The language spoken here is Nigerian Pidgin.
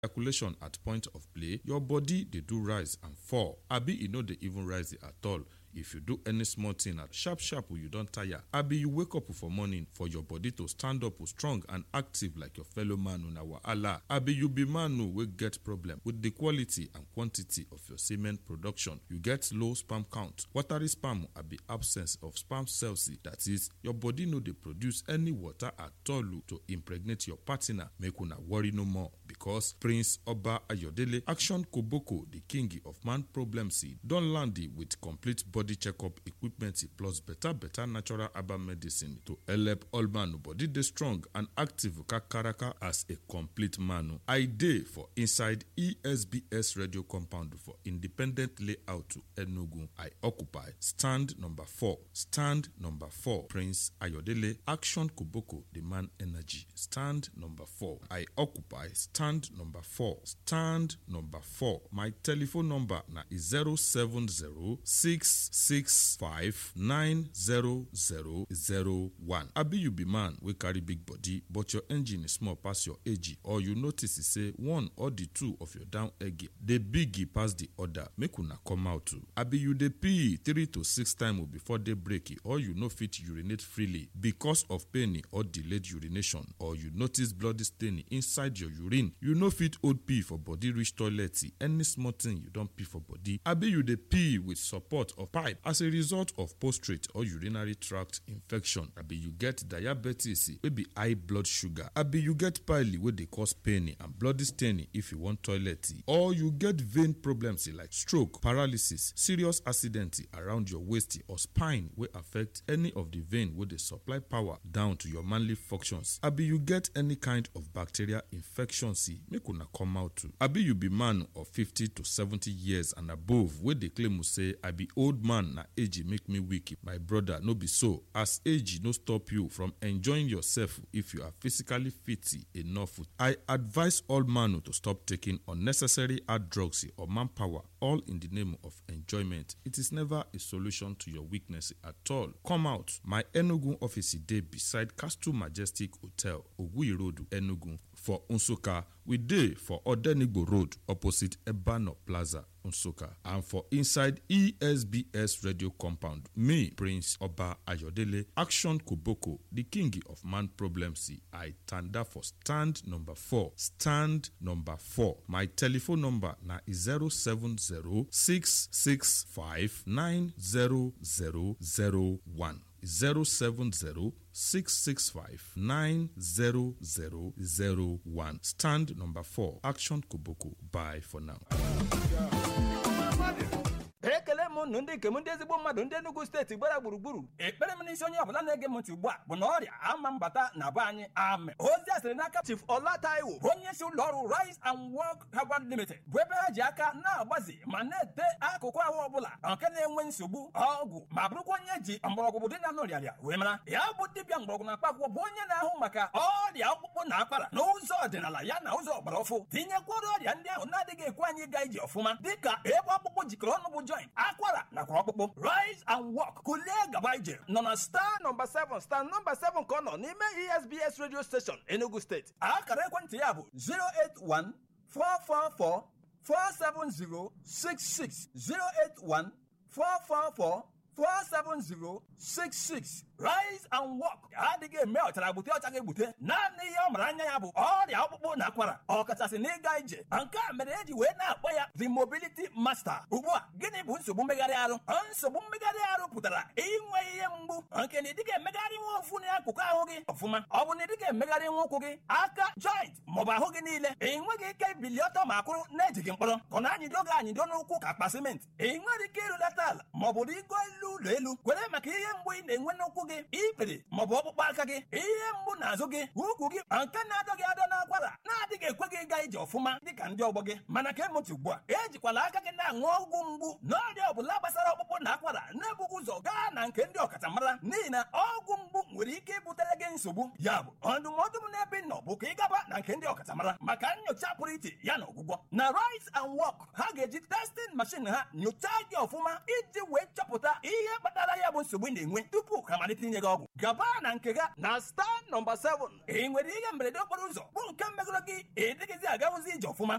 ejaculation at point of play, your body dey do rise and fall. Abi e no dey even rise at all. If you do any small thing at sharp you don tire. Abi you wake up for morning for your body to stand up strong and active like your fellow man una wahala. Abi you be man wey get problem with the quality and quantity of your semen production. You get low sperm count, watery sperm abi absence of sperm cells, that is, your body no dey produce any water at all to impregnate your partner. Make una worry no more, because Prince Oba Ayodele Action Koboko, the king of man problems, don land with complete body checkup equipment plus better natural herbal medicine to help all man body dey strong and active kakaraka as a complete man. I dey for inside ESBS radio compound for independent layout to Enugu. I occupy stand number 4. Stand number 4. Prince Ayodele Action Koboko, the man energy. Stand number 4. I occupy stand number 4. Stand number 4. My telephone number na 070-665-90001. Abi you be man wey carry big body but your engine is small pass your age, or you notice say one or the two of your down egg dey big pass the other, make una come out too. Abi you dey pee 3 to 6 times before day break, or you no fit urinate freely because of pain or delayed urination, or you notice bloody stain inside your urine, you no fit hold pee for body reach toilet, any small thing you don pee for body. Abi you dey pee with support of pipe as a result of prostate or urinary tract infection. Abi you get diabetes wey be high blood sugar. Abi you get pile wey dey cause pain and bloody stain if you want toilet, or you get vein problems like stroke, paralysis, serious accident around your waist or spine wey affect any of the vein wey dey supply power down to your manly functions. Abi you get any kind of bacterial infection, make una come out too. Abi you be man of 50 to 70 years and above wey dey claim say I be old man, na age make me weak. My brother, no be so, as age no stop you from enjoying yourself if you are physically fit enough. I advise all man to stop taking unnecessary hard drugs or manpower, all in the name of enjoyment. It is never a solution to your weakness at all. Come out. My Enugu office dey beside Castle Majestic Hotel, Ogui Road, Enugu. For Nsukka, we dey for Odenigbo Road opposite Ebano Plaza, Nsukka. And for inside ESBS radio compound, me, Prince Oba Ayodele Action Koboko, the king of man problems, I tanda for stand number 4. Stand number 4. My telephone number na 070-665-90001. 070-665-90001. Stand number 4. Action Koboko. Bye for now. ekele m ndị nke m ndị ezigbo mmadụ ndị Enugu steeti gbara gburugburu. Ekpere m n'isi onye ọbụla na-ege m ntị ugbu a bụ na ọrịa ama mbata na be anyị. Amen. Ozi a sịrị n'aka Chief Ola Taiwo, onye isi ụlọ ọrụ Rise and Work Herbal Limited, bụ ebe ha ji aka na-agbazi ma na-ete akụkụ ahụ ọbụla nke na-enwe nsogbu ọgwụ, ma bụrụkwa onye ji mgbọrọgwụ dị na nọrịarịa wee mara. Ya bụ dibịa mgbọrọgwụ na mkpaakwụkwọ bụ onye na-ahụ maka ọrịa ọkpụkpụ na akwara n'ụzọ ọdịnala ya na ụzọ ọgbara ọfụ, tinyekwara ọrịa ndị ahụ na-adịghị ekwe anyị gaa ije ọfụma, dịka ebe ọkpụkpụ jikọrọ ọnụ bụ joint, akwara nakwa ọkpụkpụ. Rise and Walk kulie gaba ije nọ na star number 7 ka ọ nọ n'ime ESBS radio station Enugu State. Akara ekwentị ya bụ 081 444 47066 081 444 47066. Rise and Walk adịghị eme ọchara gbute ọcha ga-egbute. Naanị ihe ọ mara anya ya bụ ọrịa ọkpụkpụ na akwara, ọkachasị n'ịga ije. Nke a mere eji wee na-akpọ ya The Mobility Master. Ugbu a, gịnị bụ nsogbu mmegharị arụ? Nsogbu mmegharị arụ pụtara inwe ihe mgbu nke na ịdịghị emegharị nwa ofu n'akụkụ ahụ gị ọfụma. Ọ bụ na ịdịghị emegharị nwa ụkwụ gị, aka, joint maọbụ ahụ gị niile. Ị nweghị ike ibili ọtọ ma kwụrụ na-ejighị mkpọrọ ka ọ na-anyịdo gị anyịdo n'ụkwụ ka akpa simenti. Ị nwere ike ịrụlata ala maọbụ rigo elu ụlọ elu kwere maka ihe mgbu ị na-enwe n'ụkwụ gị, ikpere maọbụ ọkpụkpụ aka gị, ihe mgbu n'azụ gị, ukwu gị nke na-adọ gị adọ n'akwara na-adịghị ekwe gị ịga ije ọfụma dịka ndị ọgbọ gị. Mana ka emụtụ ugbu a, ejikwala aka gị na-aṅụ ọgwụ mgbu n'ọrịa ọbụla gbasara ọkpụkpụ na akwara na-ebughị ụzọ gaa na nke ndị ọkachamara, n'ihi na ọgwụ mgbu nwere ike ibutere gị nsogbu. Ya bụ ndụmọdụ m n'ebe nọ bụ ka ị gaba na nke ndị ọkachamara maka nyocha pụrụ iche ya na ọgwụgwọ. Na Rise and Walk, ha ga-eji testing machine ha nyochaa gị ọfụma iji wee chọpụta ihe kpatara ya bụ nsogbu ị na-enwe tupu ha malite inye gị ọgwụ. Gaba na nke ga na star number 7. Ị nwere ihe mberede okporo ụzọ bụ nke megoro gị ịdịghịzi agawụzi ije ọfụma,